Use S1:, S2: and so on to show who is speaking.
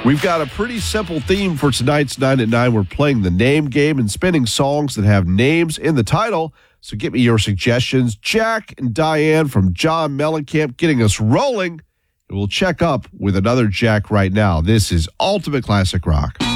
S1: We've got a pretty simple theme for tonight's 9 at 9. We're playing the name game and spinning songs that have names in the title. So get me your suggestions. Jack and Diane from John Mellencamp getting us rolling. We'll check up with another Jack right now. This is Ultimate Classic Rock.